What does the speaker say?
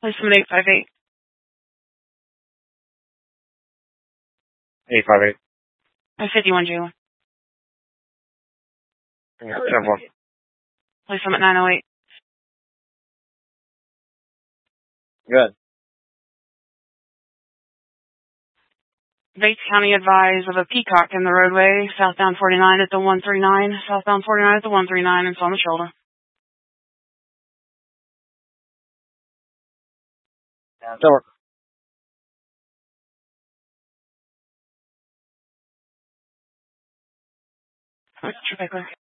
Placement 858. 858. 51 Jayla. Yeah, 10-4. Placement 908. Good. Bates County advised of a peacock in the roadway, southbound 49 at the 139, southbound 49 at the 139, it's on the shoulder. Yeah, 10-4. Traffic clear.